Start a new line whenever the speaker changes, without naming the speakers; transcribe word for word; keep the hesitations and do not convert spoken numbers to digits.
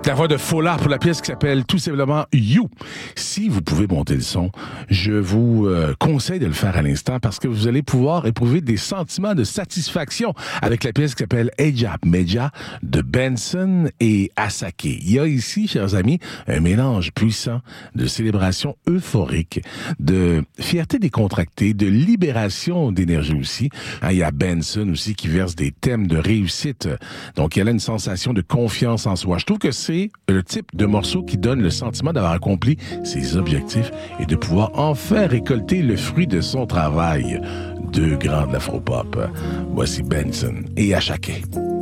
La voix de Fola pour la pièce qui s'appelle tout simplement You. Si vous pouvez monter le son, je vous euh, conseille de le faire à l'instant parce que vous allez pouvoir éprouver des sentiments de satisfaction avec la pièce qui s'appelle Eja Meja de Benson et Asake. Il y a ici, chers amis, un mélange puissant de célébration euphorique, de fierté décontractée, de libération d'énergie aussi. Hein, il y a Benson aussi qui verse des thèmes de réussite. Donc, il y a là une sensation de confiance en soi. Je trouve que c'est le type de morceau qui donne le sentiment d'avoir accompli ses objectifs et de pouvoir enfin récolter le fruit de son travail. Deux grands de l'afropop. Voici Benson et Asake.